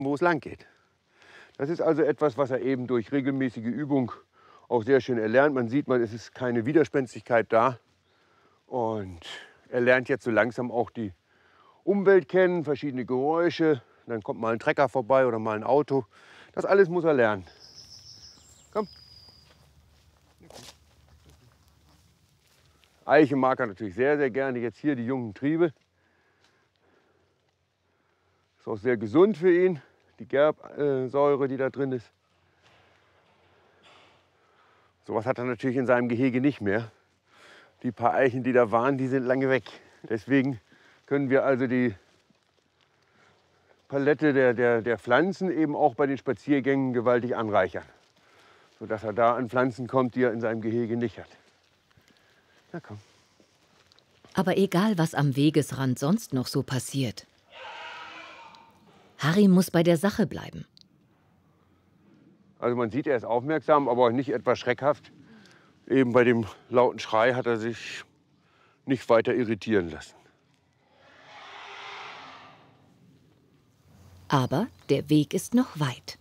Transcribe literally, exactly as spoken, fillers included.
wo es lang geht. Das ist also etwas, was er eben durch regelmäßige Übung auch sehr schön erlernt. Man sieht, man, es ist keine Widerspenstigkeit da. Und er lernt jetzt so langsam auch die Umwelt kennen, verschiedene Geräusche. Dann kommt mal ein Trecker vorbei oder mal ein Auto. Das alles muss er lernen. Komm. Eiche mag er natürlich sehr, sehr gerne. Jetzt hier die jungen Triebe. Ist auch sehr gesund für ihn, die Gerbsäure, die da drin ist. Sowas hat er natürlich in seinem Gehege nicht mehr. Die paar Eichen, die da waren, die sind lange weg. Deswegen können wir also die Palette der, der, der Pflanzen eben auch bei den Spaziergängen gewaltig anreichern. Sodass er da an Pflanzen kommt, die er in seinem Gehege nicht hat. Na komm. Aber egal, was am Wegesrand sonst noch so passiert, Harry muss bei der Sache bleiben. Also man sieht, er ist aufmerksam, aber nicht etwas schreckhaft. Eben bei dem lauten Schrei hat er sich nicht weiter irritieren lassen. Aber der Weg ist noch weit.